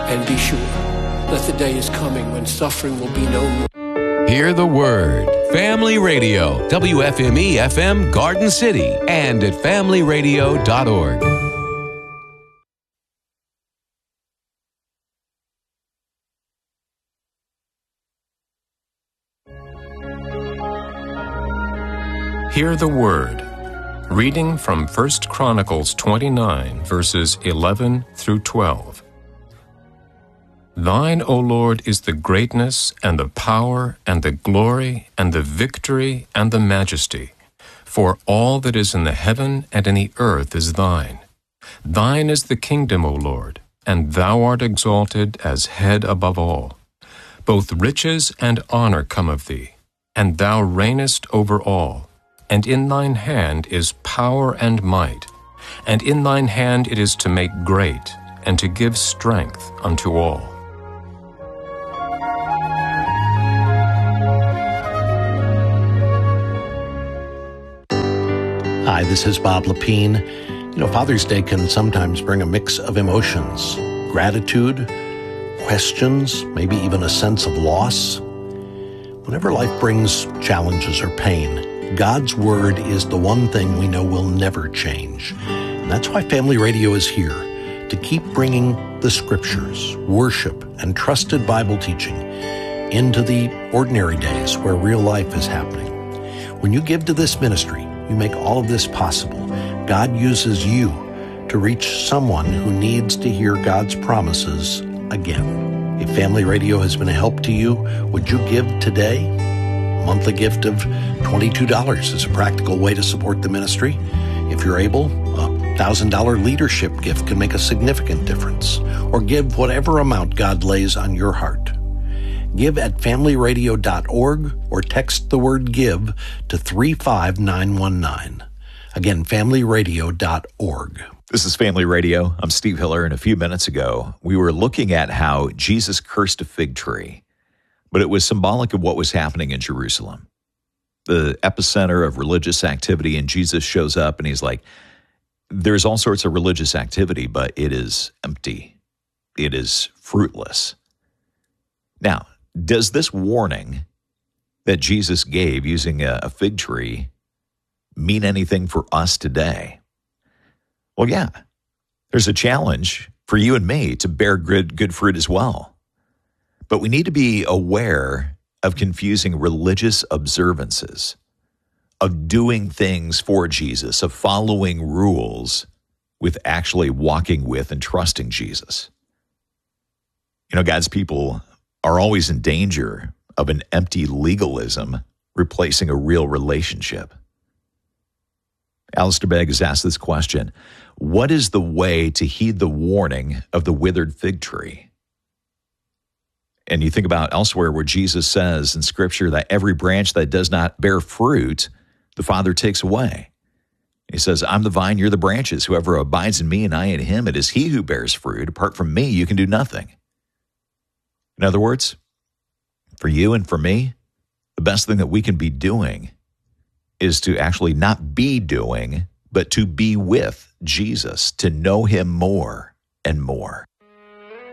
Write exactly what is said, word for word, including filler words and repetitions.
And be sure that the day is coming when suffering will be no more. Hear the Word. Family Radio, W F M E F M Garden City, and at family radio dot org. Hear the Word. Reading from First Chronicles twenty-nine, verses eleven through twelve. Thine, O Lord, is the greatness, and the power, and the glory, and the victory, and the majesty. For all that is in the heaven and in the earth is thine. Thine is the kingdom, O Lord, and thou art exalted as head above all. Both riches and honor come of thee, and thou reignest over all. And in thine hand is power and might, and in thine hand it is to make great, and to give strength unto all. Hi, this is Bob Lepine. You know, Father's Day can sometimes bring a mix of emotions, gratitude, questions, maybe even a sense of loss. Whenever life brings challenges or pain, God's Word is the one thing we know will never change. And that's why Family Radio is here, to keep bringing the Scriptures, worship, and trusted Bible teaching into the ordinary days where real life is happening. When you give to this ministry, you make all of this possible. God uses you to reach someone who needs to hear God's promises again. If Family Radio has been a help to you, would you give today? A monthly gift of twenty-two dollars is a practical way to support the ministry. If you're able, a one thousand dollars leadership gift can make a significant difference. Or give whatever amount God lays on your heart. Give at family radio dot org or text the word GIVE to three five nine one nine. Again, family radio dot org. This is Family Radio. I'm Steve Hiller, and a few minutes ago, we were looking at how Jesus cursed a fig tree, but it was symbolic of what was happening in Jerusalem, the epicenter of religious activity, and Jesus shows up and he's like, there's all sorts of religious activity, but it is empty. It is fruitless. Now, does this warning that Jesus gave using a, a fig tree mean anything for us today? Well, yeah. There's a challenge for you and me to bear good, good fruit as well. But we need to be aware of confusing religious observances, of doing things for Jesus, of following rules with actually walking with and trusting Jesus. You know, God's people are always in danger of an empty legalism replacing a real relationship. Alistair Begg has asked this question: what is the way to heed the warning of the withered fig tree? And you think about elsewhere where Jesus says in Scripture that every branch that does not bear fruit, the Father takes away. He says, I'm the vine, you're the branches. Whoever abides in me and I in him, it is he who bears fruit. Apart from me, you can do nothing. In other words, for you and for me, the best thing that we can be doing is to actually not be doing, but to be with Jesus, to know him more and more.